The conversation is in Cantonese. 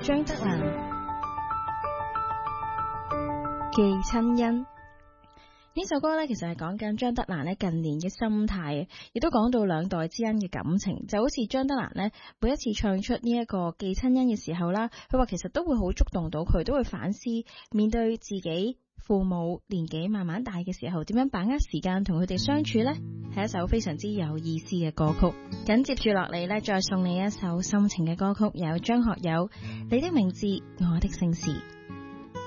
張德蘭寄親恩。呢首歌呢，其實係講緊張德蘭呢近年嘅心態，亦都講到兩代之間嘅感情。就好似張德蘭呢，每一次唱出呢一個寄親恩嘅時候啦，佢話其實都會好觸動到佢，都會反思面對自己父母年紀慢慢大嘅時候，點樣把握時間同佢哋相處呢？係一首非常之有意思嘅歌曲。緊接住落嚟呢，再送你一首心情嘅歌曲，有張學友《你的名字我的姓氏》。